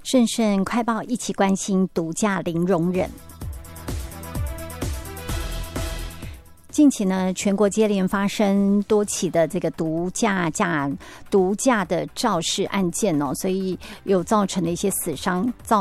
顺顺快报一起关心毒驾零容忍。近期呢，全国接连发生多起的这个毒驾的肇事案件哦，所以有造成的一些死伤，